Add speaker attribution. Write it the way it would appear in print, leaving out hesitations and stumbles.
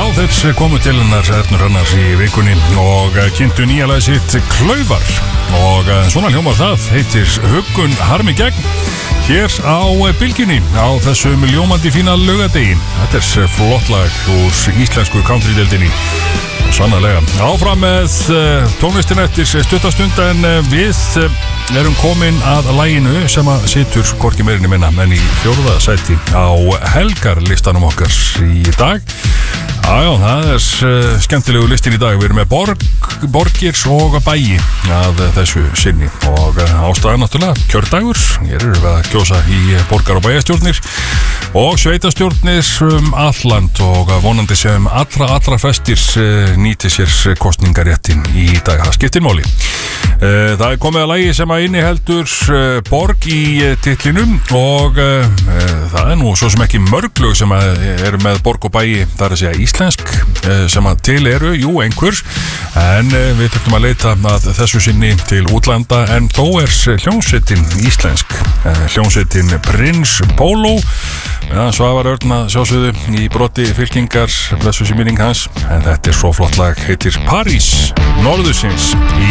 Speaker 1: þeir komu til hennar Ernu Hrannars í vikunni og kynntu nýja lagið sitt Klaufar og svona hljómar það, heitir Huggun harmi gegn hér á Bylgjunni á þessum ljómandi fína laugadegi. Þetta flott lag úr íslensku country-deildinni og sannarlega áfram með tónlistin eftir stuttastund en við erum komin að laginu sem að situr hvorki meirinni minna en í 4. sæti á helgarlistanum okkar í dag. Já, það skemmtilegu listin í dag. Við erum með borgir og bæi að þessu sinni og ástæðan náttúrulega kjördagur. Hér erum við að kjósa í borgar- og bæjastjórnir og sveitastjórnir alland og vonandi sem allra festir nýti sér kosningaréttin í dag. Það skiptir máli. Það komið að lagi sem að inniheldur borg í titlinum og það nú svo sem ekki mörglög sem eru með borg og bæi, það að segja íslensk sem að til eru, jú einhver en við þurfum að leita að þessu sinni til útlanda en þó hljómsveitin íslensk, hljómsveitin Prins Polo Svavar Örn að sjálfsögðu í broti fylkingar, blessu sé minning hans en þetta svo flott lag, heitir París norðursins í